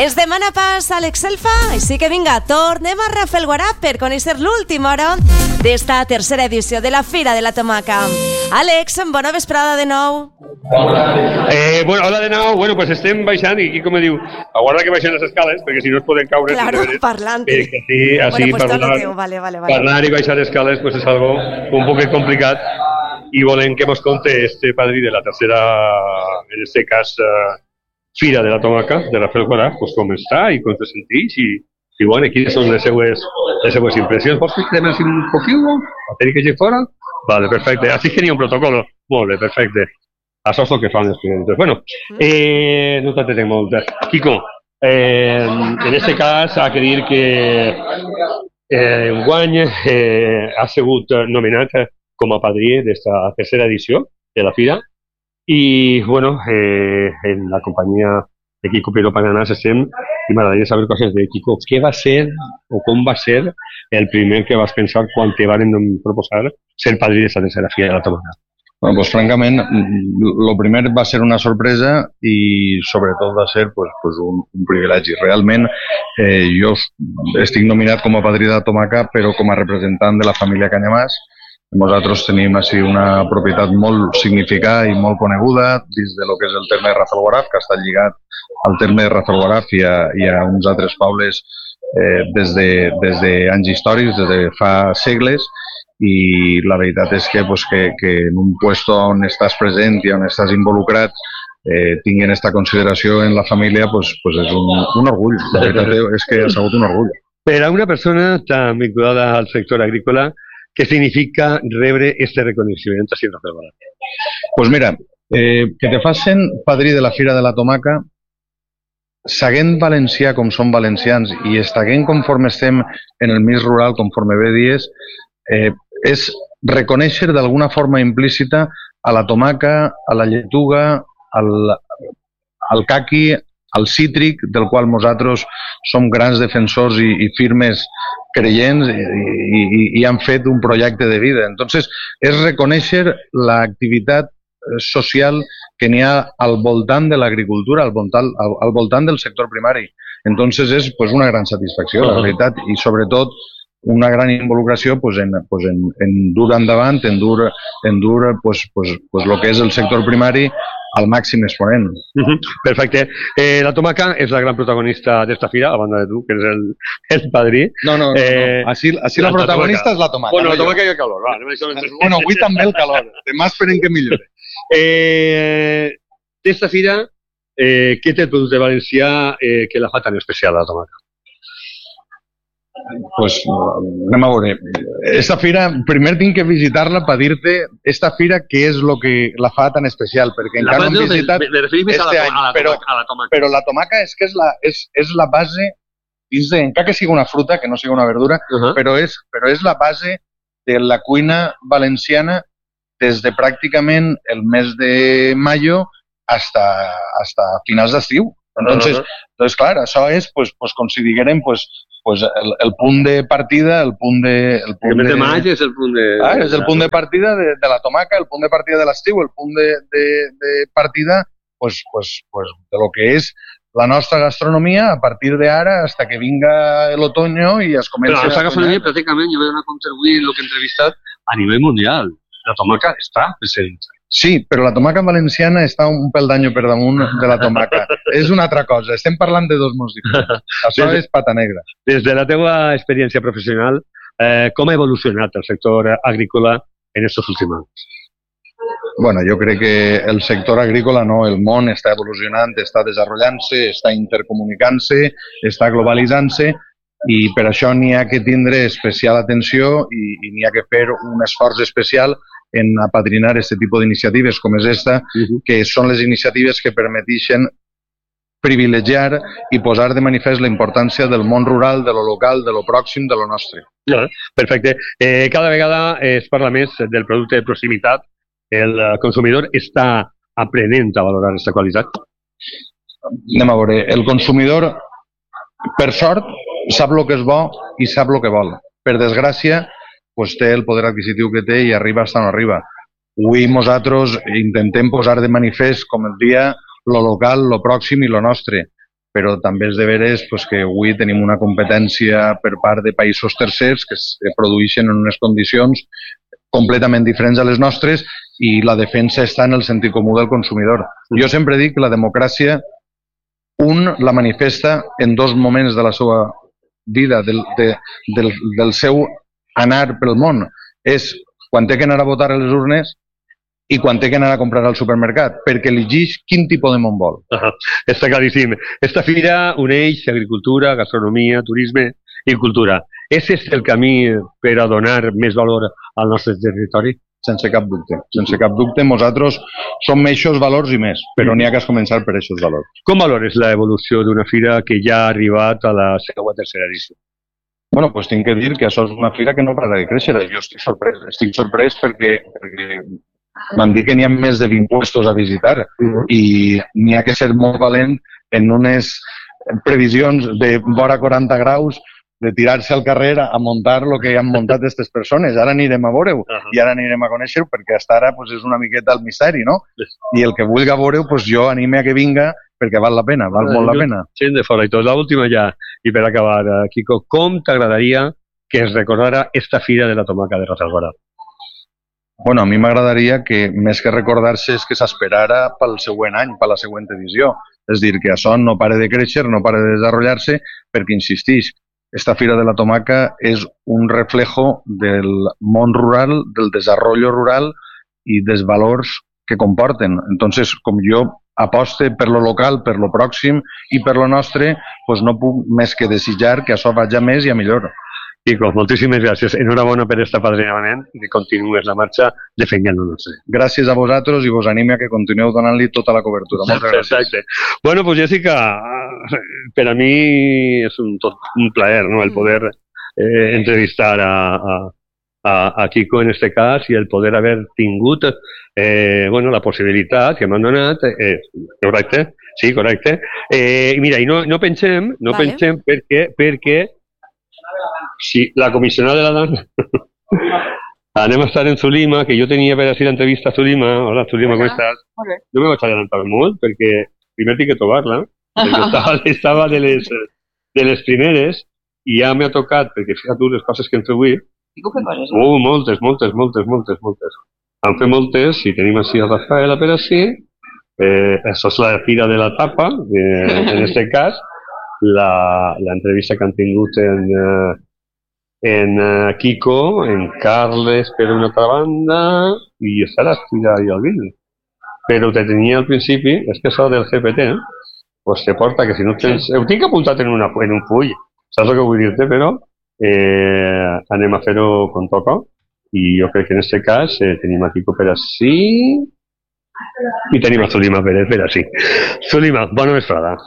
Es demana pas Àlex Selfa, així que vinga, tornem a Rafelguaraf per conèixer l'última hora d'esta tercera edició de la Fira de la Tomaca. Àlex, bona vesprada de nou. Hola de nou. Bueno, pues estem baixant i com me diu, aguarda que baixen les escales, perquè si no es poden caure. Claro, parlant. Sí, así, bueno, pues vale. Parlar i baixar escales pues es algo un poco complicat i volem que mos conte este padrí de la tercera, en este cas, Fira de la Tomaca, de Rafelguaraf, pues com està i com se senteix i bueno, quines són les seues impressions. Vols que més un poquillo? ¿A tenir que ir fora? Vale, perfecte. Así que ni un protocolo. Molt bé, perfecte. Això és el que fan els clients. Bueno, no t'entenem molt. Quico, en este cas, ha que dir que enguany ha sigut nominat com a padrí d'esta tercera edició de la Fira i, bueno, en la companyia de Quico Pero Pananàs estem i m'agradaria saber coses de Quico. Què va ser o com va ser el primer que vas pensar quan te van proposar ser padrí d'esta tercera Fira de la Tomaca? Bueno, pues francament, lo primer va ser una sorpresa i sobretot va ser un privilegi. Realment, jo estic nominat com a padrí de la Tomaca, però com a representant de la família Canyamàs. Nosaltres tenim així una propietat molt significada i molt coneguda dins de lo que és el terme de Rafelguaraf, que està lligat al terme de Rafelguaraf i a uns altres pobles des d'anys històrics, des de fa segles, i la veritat és que en un lloc on estàs present i on estàs involucrat tinguin aquesta consideració en la família és un orgull. La veritat és que ha sigut un orgull. Per a una persona tan vinculada al sector agrícola, què significa rebre este reconeixement a Rafelguaraf? Pues mira, que te facin padrí de la Fira de la Tomaca, seguint valencià com som valencians i estaguent conforme estem en el mig rural, conforme bé dies, és reconèixer d'alguna forma implícita a la tomaca, a la lletuga, al caqui, al cítric, del qual nosaltres som grans defensors i firmes creients i han fet un projecte de vida. Entonces, és reconèixer l'activitat social que n'hi ha al voltant de l'agricultura, al voltant del sector primari. Entonces, és una gran satisfacció, la veritat, i sobretot una gran involucració en dur endavant, en dur el que és el sector primari al màxim exponent. Perfecte. La Tomaca és la gran protagonista d'esta fira, a banda de tu, que és el padrí. No. Així la protagonista és la Tomaca. Bueno, la Tomaca hi ha calor. Bueno, avui també el calor. Demà esperem que millore. D'esta fira, què té el producte valencià que la fa tan especial, la Tomaca? Pues anem a veure. Esta fira, primer tinc que visitar-la per dir-te esta fira què és el que la fa tan especial, perquè encara no hem visitat este any, però la tomaca és que és la base, encara que sigui una fruta, que no sigui una verdura, però és la base de la cuina valenciana des de pràcticament el mes de mayo hasta finals d'estiu. Entonces, clar, això és, com si diguérem, el punt de partida, el punt de... El mes de maig és el punt de... És el punt de partida de la tomaca, el punt de partida de l'estiu, el punt de partida de lo que és la nostra gastronomia a partir d'ara fins que vinga l'otoño i es comença... Però la nostra gastronomia, pràcticament, jo vaig donar compte avui el que he entrevistat a nivell mundial. La tomaca està present. Sí, però la tomaca valenciana està un peldaño per damunt de la tomaca. És una altra cosa, estem parlant de dos mons diferents. Això és pata negra. Des de la teva experiència professional, com ha evolucionat el sector agrícola en aquests últims anys? Bueno, jo crec que el sector agrícola, el món està evolucionant, està desenvolupant-se, està intercomunicant-se, està globalitzant-se, i per això n'hi ha que tindre especial atenció i n'hi ha que fer un esforç especial en apadrinar aquest tipus d'iniciatives com és esta, que són les iniciatives que permeteixen privilegiar i posar de manifest la importància del món rural, de lo local, de lo pròxim, de lo nostre. Perfecte. Cada vegada es parla més del producte de proximitat. El consumidor està aprenent a valorar aquesta qualitat? Anem a veure. El consumidor, per sort, sap el que és bo i sap el que vol. Per desgràcia, té el poder adquisitiu que té i arriba fins on arriba. Avui nosaltres intentem posar de manifest, com el dia, lo local, lo pròxim i lo nostre. però també és de veres que avui tenim una competència per part de països tercers que es produeixen en unes condicions completament diferents a les nostres i la defensa està en el sentit comú del consumidor. Jo sempre dic que la democràcia la manifesta en dos moments de la seva vida, del seu anar pel món. És quan té que anar a votar a les urnes i quan té que anar a comprar al supermercat, perquè elegeix quin tipus de món vol. Està claríssim. Esta fira uneix agricultura, gastronomia, turisme i cultura. Ese és el camí per a donar més valor al nostre territori? Sense cap dubte. Sense cap dubte, nosaltres som eixos valors i més, però n'hi ha que començar per eixos valors. Com valores l'evolució d'una fira que ja ha arribat a la seva tercera edició? Bueno, doncs tinc que dir que això és una fira que no para de créixer. Jo estic sorprès perquè m'han dit que n'hi ha més de 20 puestos a visitar i n'hi ha que ser molt valent en unes previsions de vora 40 graus de tirar-se al carrer a muntar el que han muntat aquestes persones. Ara anirem a veure-ho i ara anirem a conèixer-ho perquè fins ara és una miqueta el misteri, no? I el que vulgui veure-ho, jo anime a que vinga perquè val la pena, val molt la pena. Gent de fora i tot. L'última ja, i per acabar, Quico, com t'agradaria que es recordara esta fira de la tomaca de Rafelguaraf? Bueno, a mi m'agradaria que, més que recordar-se, és que s'esperara pel següent any, per la següent edició. És dir, que això no pare de créixer, no pare de desenvolupar-se, perquè, insistix, esta Fira de la Tomaca és un reflejo del món rural, del desenvolupament rural i dels valors que comporten. Entonces, com jo aposte per lo local, per lo pròxim i per lo nostre, doncs no puc més que desitjar que això vagi a més i a millor. Quico, moltíssimes gràcies. Enhorabona per aquest apadrinament i que continuïs la marxa defensant el nostre. Gràcies a vosaltres i vos anime a que continueu donant-li tota la cobertura. Moltes gràcies. Exacte. Bueno, pues Jessica, per a mi és un plaer, ¿no? El poder entrevistar a Quico en este cas i el poder haver tingut la possibilitat que m'han donat. Correcte? Sí, correcte. I mira, i no pensem perquè si la comissionada de la dona anem a estar en Zulima, que jo tenia per així l'entrevista a Zulima. Hola, Zulima, com estàs? No me vaig adelantar molt, perquè primer tinc que trobar-la, perquè estava de les primeres i ja m'ha tocat, perquè fíjate tu les coses que hem fet avui. Moltes. Han fet moltes, i tenim així a Rafaela per així. Això és la fira de la tapa, en aquest cas, l'entrevista que han tingut en Quico, en Carles per una altra banda i està la fira i el vídeo. Però te tenia al principi, és que això del GPT, pues te porta que si no tens... Ho tinc apuntat en un full, saps el que vull dir-te, però anem a fer-ho com toca i jo crec que en aquest cas tenim a Quico per així i tenim a Zulima Pérez per així. Zulima, bona vesprada.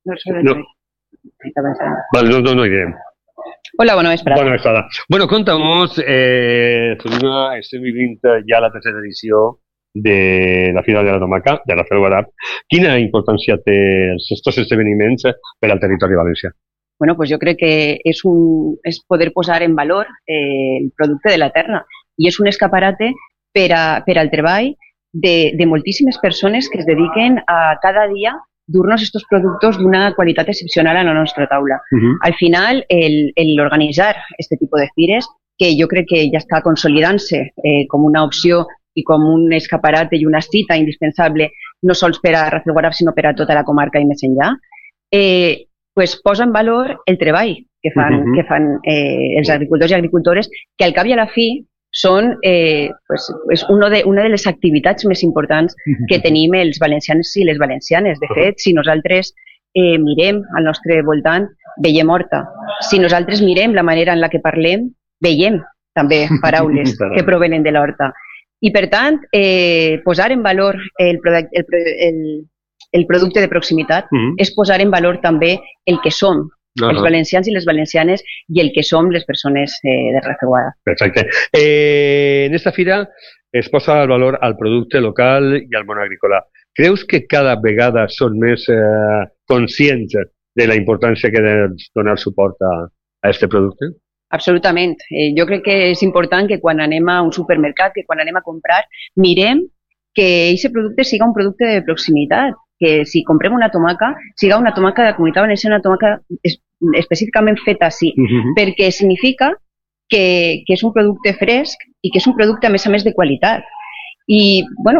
No direm. Hola, bona vesprada. Bona vesprada. Bueno, conta'mos, Zulima, estem vivint ja la tercera edició de la Fira de la Tomaca, de Rafelguaraf. Quina importància té aquests esdeveniments per al territori valencià? Bueno, pues jo crec que és poder posar en valor el producte de la terra i és un escaparate per al treball de moltíssimes persones que es dediquen a cada dia dur-nos estos productos d'una qualitat excepcional a la nostra taula. Al final, el organitzar este tipus de fires, que jo crec que ja està consolidant-se com una opció i com un escaparate i una cita indispensable, no sols per a Rafelguaraf, sinó per a tota la comarca i més enllà, pues posa en valor el treball que fan els agricultors i agricultores, que al cap i a la fi són una de les activitats més importants que tenim els valencians i les valencianes. De fet, si nosaltres mirem al nostre voltant, veiem horta. Si nosaltres mirem la manera en la que parlem, veiem també paraules que provenen de l'horta. I, per tant, posar en valor el producte de proximitat és posar en valor també el que som els valencians i les valencianes i el que som les persones de Rafelguaraf. Perfecte. En aquesta fira es posa el valor al producte local i al món agrícola. Creus que cada vegada són més conscients de la importància que ha de donar suport a aquest producte? Absolutament. Jo crec que és important que quan anem a un supermercat, que quan anem a comprar, mirem que aquest producte siga un producte de proximitat, que si comprem una tomaca, siga una tomaca de la Comunitat Valenciana, una tomaca específicament feta així, perquè significa que és un producte fresc i que és un producte, a més de qualitat. I, bueno,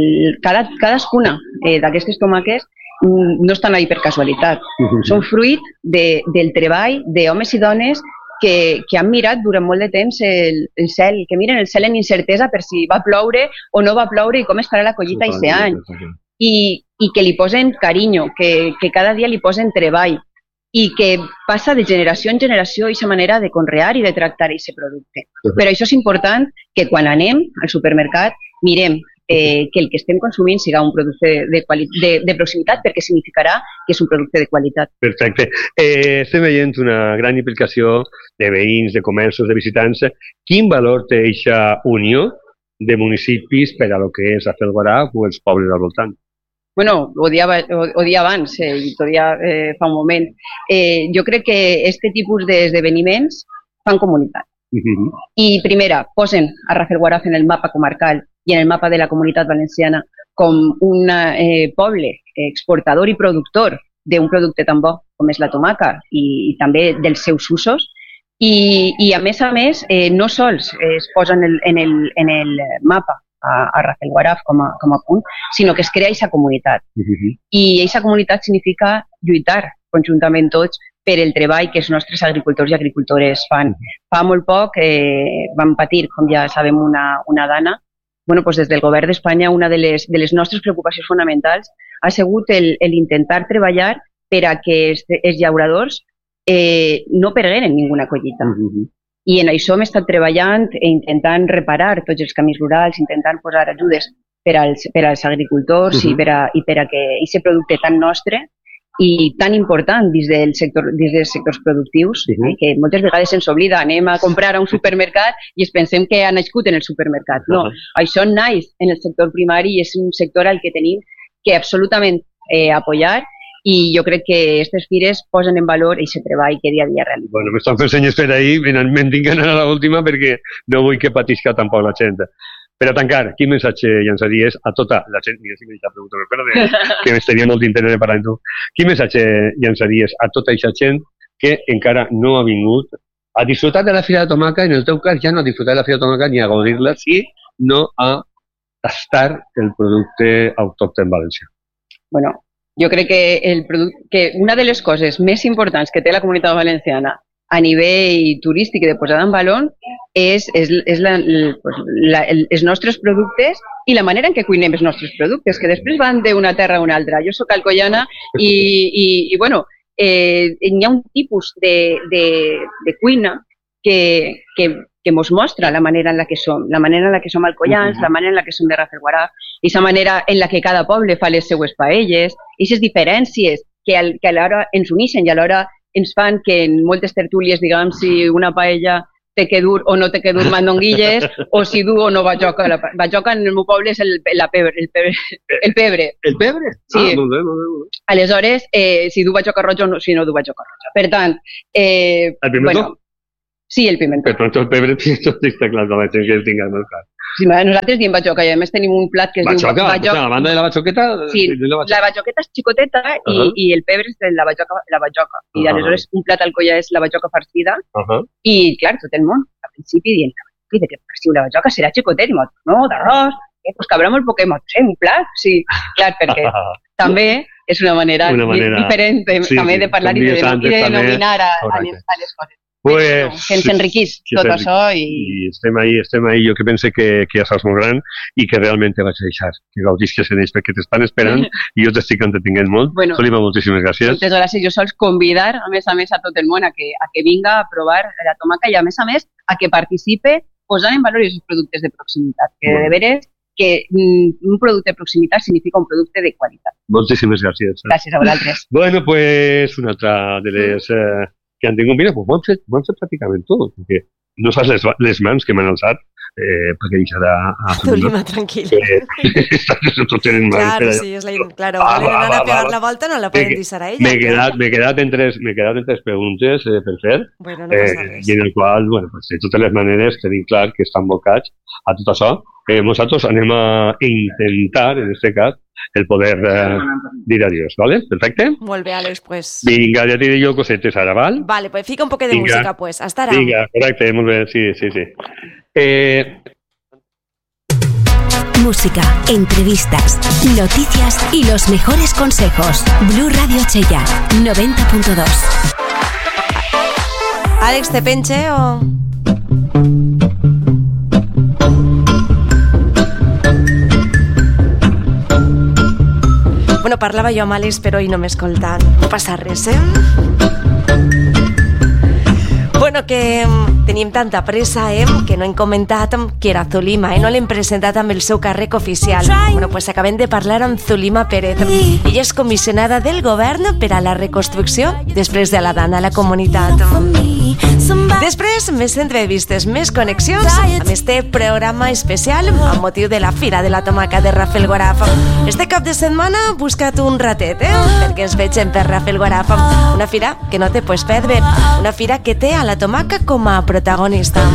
cadascuna d'aquestes tomaques no estan ahí per casualitat. Són fruit del treball d'homes i dones que han mirat durant molt de temps el cel, que miren el cel en incertesa per si va ploure o no va ploure i com estarà la collita aquest any. I que li posen carinyo, que cada dia li posen treball i que passa de generació en generació aquesta manera de conrear i de tractar aquest producte. Però això és important que quan anem al supermercat mirem que el que estem consumint siga un producte de proximitat, perquè significarà que és un producte de qualitat. Perfecte. Estem veient una gran implicació de veïns, de comerços, de visitants. Quin valor té aquesta unió de municipis per a lo que és Rafelguaraf o els pobles al voltant? Bueno, ho dia abans i ho dia fa un moment. Jo crec que aquest tipus d'esdeveniments fan comunitat. I primera, posen a Rafelguaraf en el mapa comarcal i en el mapa de la Comunitat Valenciana com un poble exportador i productor d'un producte tan bo com és la tomaca i també dels seus usos. I a més, no sols es posen en el mapa a Rafelguaraf com a punt, sinó que es crea aquesta comunitat. I aquesta comunitat significa lluitar conjuntament tots per el treball que els nostres agricultors i agricultores fan. Fa molt poc vam patir, com ja sabem, una dana. Bueno, doncs des del govern d'Espanya una de les nostres preocupacions fonamentals ha sigut l'intentar treballar per a que els llauradors no pergueren ninguna collita. I en això hem estat treballant i intentant reparar tots els camins rurals, intentant posar ajudes per als agricultors i per a que aquest producte tan nostre i tan important dins dels sectors productius, que moltes vegades se'ns oblida, anem a comprar a un supermercat i ens pensem que ha nascut en el supermercat. No, això naix en el sector primari i és un sector al que tenim que absolutament apoyar. I jo crec que aquestes fires posen en valor aquest treball que dia a dia realitzen. Bueno, m'estan fent senyes per ahir, me'n tinc d'anar a l'última perquè no vull que patisca tampoc la gent. Per a tancar, quin missatge llançaries a tota la gent? Mira, si m'he preguntat, perdó, que m'estaria molt d'interès de parlar amb tu. Quin missatge llançaries a tota aquesta gent que encara no ha vingut a disfrutar de la Fira de Tomaca, en el teu cas ja no a disfrutar de la Fira de Tomaca ni a gaudir-la, sinó a tastar el producte autòcton valencià? Bueno, jo crec que una de les coses més importants que té la Comunitat Valenciana a nivell turístic i de posada en valor és els nostres productes i la manera en què cuinem els nostres productes, que després van d'una terra a una altra. Jo soc alcoiana i bueno, hi ha un tipus de cuina que ens mostra la manera en la que som, alcoians, la manera en la que som de Rafelguaraf, i la manera en la que cada poble fa les seues paelles, i aquestes diferències que alhora ens uneixen i alhora ens fan que en moltes tertúlies diguem si una paella té que dur o no té que dur mandonguilles, o si du o no bajoca. La bajoca en el meu poble és el pebre. El pebre? Sí. Molt bé. Aleshores, si du bajoca roja o si no du bajoca roja. Per tant... El pimentó? Sí, el pimentó. Per tant, el pebre està clar, la gent que el tinguem molt clar. Sí, nosaltres diem bajoca i a més tenim un plat que es diu bajoca. A banda de la bajoqueta? Sí, la bajoqueta és xicoteta i el pebre és la bajoca. I aleshores un plat alcoià és la bajoca farcida i, clar, tot el món al principi dient de que farciu la bajoca serà xicotet i no, d'arròs, pues cabrà molt poquet, un plat, sí, clar, perquè també és una manera diferent també de parlar i de denominar a les coses. Que ens enriquís tot això i estem ahí, jo que pense que ja saps molt gran i que realment te vaig deixar que gaudisques en ells perquè t'estan esperant i jo t'estic entretenint molt. Soliva, moltíssimes gràcies. Moltes gràcies. Jo sols convidar a més a tot el món a que vinga a provar la tomaca i a més a que participe posant en valor els productes de proximitat, que de veres que un producte de proximitat significa un producte de qualitat. Moltíssimes gràcies. Gràcies a vosaltres. Bueno, pues una altra de les que han tingut, mira, pues ho han fet pràcticament tot, perquè no saps les mans que m'han alçat perquè deixarà a Zulima, tranquil. Tot tenen mans. Claro, sí, claro, valen anar a pegar la volta, no la poden deixar a ella. M'he quedat en tres preguntes per fer, bueno, no passa res. i en el qual, bueno, pues, de totes les maneres, tenim clar que estan bocats a tot això. Nosaltres anem a intentar, en aquest cas, el poder dir adiós, ¿vale? Perfecte? Molt bé, Àlex, pues... Vinga, ja t'hi dic jo cosetes ara, val? Vale, pues fica un poquet de música, pues. Hasta ara. Vinga, correcte, molt bé, sí. Música, entrevistas, noticias y los mejores consejos. Blu Radio Chella, 90.2. Àlex, te penche o...? Bueno, parlava jo amb Àlex, però ell no m'escolta. No passa res, Bueno, que tenim tanta pressa, que no hem comentat qui era Zulima, no l'hem presentat amb el seu càrrec oficial. Bueno, pues acabem de parlar amb Zulima Pérez. Ella és comissionada del govern per a la reconstrucció després de la dana a la comunitat. Després, més entrevistes, més connexions amb este programa especial amb motiu de la Fira de la Tomaca de Rafael Guaraf. Este cap de setmana he buscat un ratet, perquè ens vegem per Rafael Guaraf. Una fira que no te pots perdre, una fira que té a la tomaca com a protagonista.